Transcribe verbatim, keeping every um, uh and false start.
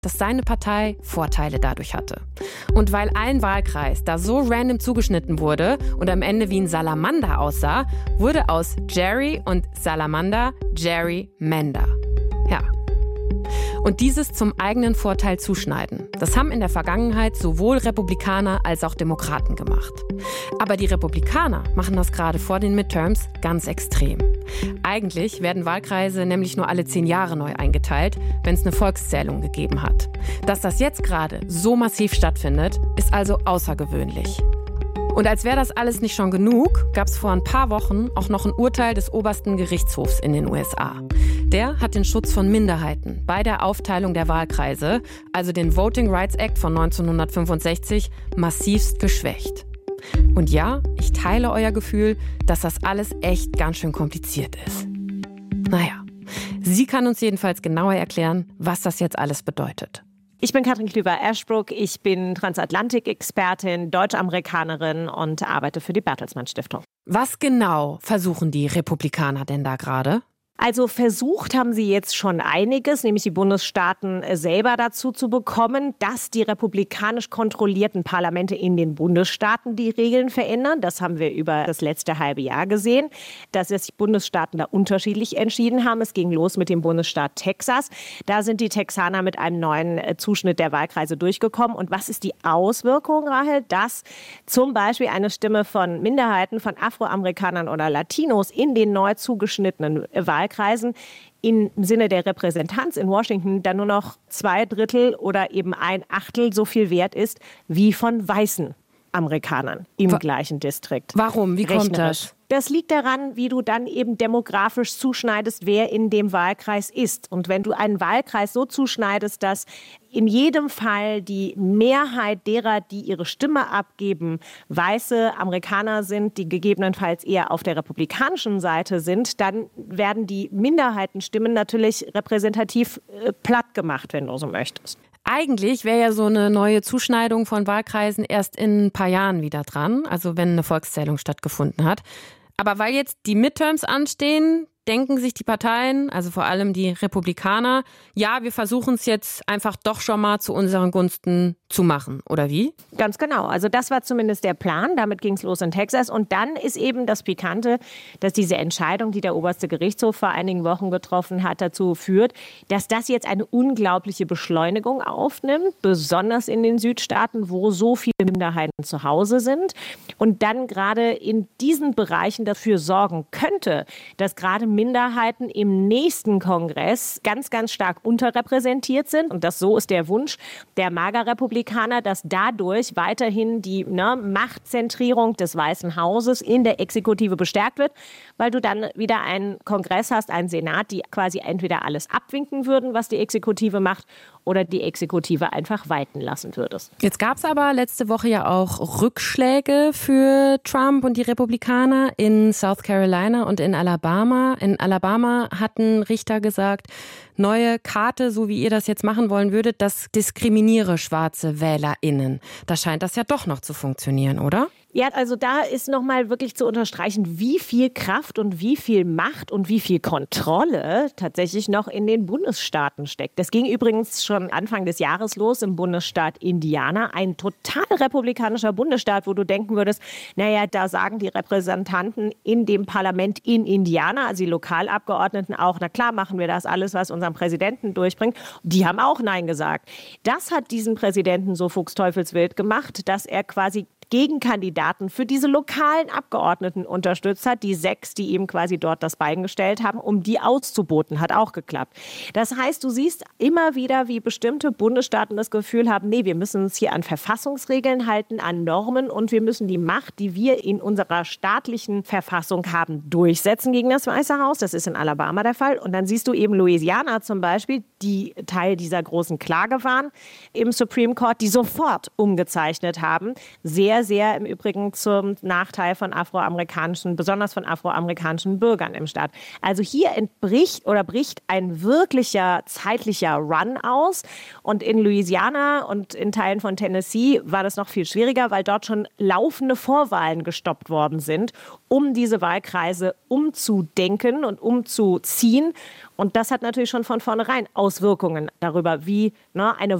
dass seine Partei Vorteile dadurch hatte. Und weil ein Wahlkreis da so random zugeschnitten wurde und am Ende wie ein Salamander aussah, wurde aus Jerry und Salamander Jerry-Mander. Ja. Und dieses zum eigenen Vorteil zuschneiden, das haben in der Vergangenheit sowohl Republikaner als auch Demokraten gemacht. Aber die Republikaner machen das gerade vor den Midterms ganz extrem. Eigentlich werden Wahlkreise nämlich nur alle zehn Jahre neu eingeteilt, wenn es eine Volkszählung gegeben hat. Dass das jetzt gerade so massiv stattfindet, ist also außergewöhnlich. Und als wäre das alles nicht schon genug, gab es vor ein paar Wochen auch noch ein Urteil des obersten Gerichtshofs in den U S A. Der hat den Schutz von Minderheiten bei der Aufteilung der Wahlkreise, also den Voting Rights Act von neunzehnhundertfünfundsechzig, massivst geschwächt. Und ja, ich teile euer Gefühl, dass das alles echt ganz schön kompliziert ist. Naja, sie kann uns jedenfalls genauer erklären, was das jetzt alles bedeutet. Ich bin Katrin Klüver-Ashbrook, ich bin Transatlantik-Expertin, Deutsch-Amerikanerin und arbeite für die Bertelsmann Stiftung. Was genau versuchen die Republikaner denn da gerade? Also versucht haben sie jetzt schon einiges, nämlich die Bundesstaaten selber dazu zu bekommen, dass die republikanisch kontrollierten Parlamente in den Bundesstaaten die Regeln verändern. Das haben wir über das letzte halbe Jahr gesehen, dass sich Bundesstaaten da unterschiedlich entschieden haben. Es ging los mit dem Bundesstaat Texas. Da sind die Texaner mit einem neuen Zuschnitt der Wahlkreise durchgekommen. Und was ist die Auswirkung, Rahel? Dass zum Beispiel eine Stimme von Minderheiten, von Afroamerikanern oder Latinos in den neu zugeschnittenen Wahlkreisen Kreisen im Sinne der Repräsentanz in Washington dann nur noch zwei Drittel oder eben ein Achtel so viel wert ist wie von weißen Amerikanern im Wa- gleichen Distrikt. Warum? Wie kommt das? Das liegt daran, wie du dann eben demografisch zuschneidest, wer in dem Wahlkreis ist. Und wenn du einen Wahlkreis so zuschneidest, dass in jedem Fall die Mehrheit derer, die ihre Stimme abgeben, weiße Amerikaner sind, die gegebenenfalls eher auf der republikanischen Seite sind, dann werden die Minderheitenstimmen natürlich repräsentativ äh, platt gemacht, wenn du so möchtest. Eigentlich wäre ja so eine neue Zuschneidung von Wahlkreisen erst in ein paar Jahren wieder dran, also wenn eine Volkszählung stattgefunden hat. Aber weil jetzt die Midterms anstehen, denken sich die Parteien, also vor allem die Republikaner, ja, wir versuchen es jetzt einfach doch schon mal zu unseren Gunsten zu machen, oder wie? Ganz genau. Also das war zumindest der Plan. Damit ging es los in Texas. Und dann ist eben das Pikante, dass diese Entscheidung, die der oberste Gerichtshof vor einigen Wochen getroffen hat, dazu führt, dass das jetzt eine unglaubliche Beschleunigung aufnimmt, besonders in den Südstaaten, wo so viele Minderheiten zu Hause sind. Und dann gerade in diesen Bereichen dafür sorgen könnte, dass gerade Minderheiten im nächsten Kongress ganz, ganz stark unterrepräsentiert sind. Und das so ist der Wunsch der MAGA-Republikaner, dass dadurch weiterhin die ne, Machtzentrierung des Weißen Hauses in der Exekutive bestärkt wird, weil du dann wieder einen Kongress hast, einen Senat, die quasi entweder alles abwinken würden, was die Exekutive macht, oder die Exekutive einfach walten lassen würdest. Jetzt gab es aber letzte Woche ja auch Rückschläge für Trump und die Republikaner in South Carolina und in Alabama. In Alabama hatten Richter gesagt, neue Karte, so wie ihr das jetzt machen wollen würdet, das diskriminiere schwarze WählerInnen. Da scheint das ja doch noch zu funktionieren, oder? Ja, also da ist nochmal wirklich zu unterstreichen, wie viel Kraft und wie viel Macht und wie viel Kontrolle tatsächlich noch in den Bundesstaaten steckt. Das ging übrigens schon Anfang des Jahres los im Bundesstaat Indiana, ein total republikanischer Bundesstaat, wo du denken würdest, naja, da sagen die Repräsentanten in dem Parlament in Indiana, also die Lokalabgeordneten auch, na klar, machen wir das alles, was unseren Präsidenten durchbringt. Die haben auch Nein gesagt. Das hat diesen Präsidenten so fuchsteufelswild gemacht, dass er quasi Gegenkandidaten für diese lokalen Abgeordneten unterstützt hat, die sechs, die ihm quasi dort das Bein gestellt haben, um die auszuboten, hat auch geklappt. Das heißt, du siehst immer wieder, wie bestimmte Bundesstaaten das Gefühl haben, nee, wir müssen uns hier an Verfassungsregeln halten, an Normen und wir müssen die Macht, die wir in unserer staatlichen Verfassung haben, durchsetzen gegen das Weiße Haus. Das ist in Alabama der Fall. Und dann siehst du eben Louisiana zum Beispiel, die Teil dieser großen Klage waren im Supreme Court, die sofort umgezeichnet haben. Sehr sehr im Übrigen zum Nachteil von afroamerikanischen, besonders von afroamerikanischen Bürgern im Staat. Also hier entbricht oder bricht ein wirklicher zeitlicher Run aus. Und in Louisiana und in Teilen von Tennessee war das noch viel schwieriger, weil dort schon laufende Vorwahlen gestoppt worden sind, um diese Wahlkreise umzudenken und umzuziehen. Und das hat natürlich schon von vornherein Auswirkungen darüber, wie ne, eine